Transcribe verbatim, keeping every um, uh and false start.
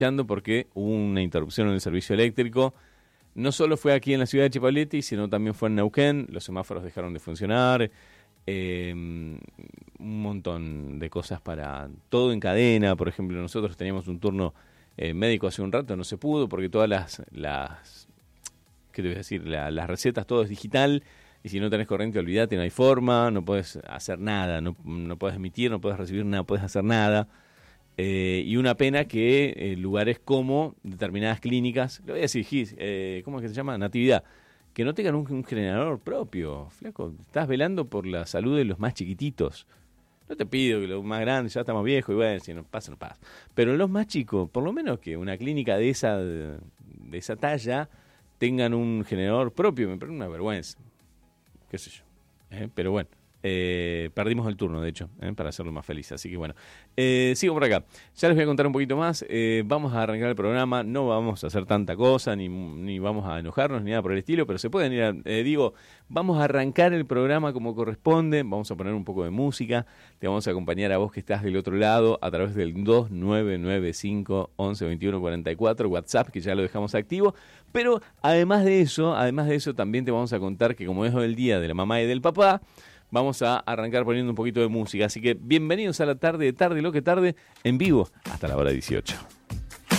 porque hubo una interrupción en el servicio eléctrico. No solo fue aquí en la ciudad de Chipoleti, sino también fue en Neuquén. Los semáforos dejaron de funcionar. Eh, un montón de cosas para todo en cadena. Por ejemplo, nosotros teníamos un turno eh, médico hace un rato, no se pudo porque todas las, las ¿qué te voy a decir? La, las recetas, todo es digital. Y si no tenés corriente, olvídate, no hay forma, no podés hacer nada, no, no podés emitir, no podés recibir nada, no podés hacer nada. Eh, y una pena que eh, lugares como determinadas clínicas, le voy a decir, Gis, eh, ¿cómo es que se llama? Natividad, que no tengan un, un generador propio. Flaco, estás velando por la salud de los más chiquititos. No te pido que los más grandes, ya estamos viejos, y bueno, si no pasa, no pasa. Pero los más chicos, por lo menos que una clínica de esa, de, de esa talla tengan un generador propio, me parece una vergüenza. Qué sé yo. Eh, pero bueno. Eh, perdimos el turno, de hecho, eh, para hacerlo más feliz. Así que bueno, eh, sigo por acá. Ya les voy a contar un poquito más. Eh, vamos a arrancar el programa. No vamos a hacer tanta cosa, ni, ni vamos a enojarnos, ni nada por el estilo, pero se pueden ir a, eh, digo, vamos a arrancar el programa como corresponde. Vamos a poner un poco de música. Te vamos a acompañar a vos que estás del otro lado a través del dos nueve nueve cinco once veintiuno cuarenta y cuatro, WhatsApp, que ya lo dejamos activo. Pero además de eso, además de eso, también te vamos a contar que como es el día de la mamá y del papá, vamos a arrancar poniendo un poquito de música. Así que bienvenidos a la tarde de Tarde Lo que Tarde, en vivo hasta la hora dieciocho.